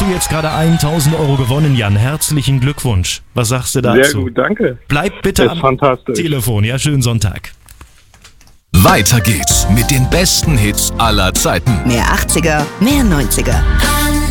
hast du jetzt gerade 1.000 Euro gewonnen, Jan. Herzlichen Glückwunsch. Was sagst du dazu? Sehr gut, danke. Bleib bitte Das ist fantastisch. Telefon. Ja, schönen Sonntag. Weiter geht's mit den besten Hits aller Zeiten. Mehr 80er, mehr 90er.